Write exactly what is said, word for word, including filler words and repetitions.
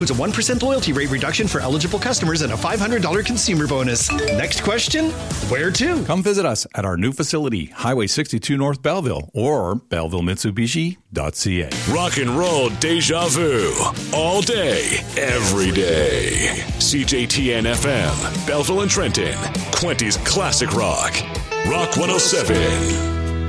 It's a one percent loyalty rate reduction for eligible customers and a five hundred dollars consumer bonus. Next question, where to? Come visit us at our new facility, Highway sixty-two North Belleville, or belleville mitsubishi dot c a. Rock and roll deja vu. All day, every day. C J T N F M, Belleville and Trenton. Quinty's Classic Rock. Rock one oh seven.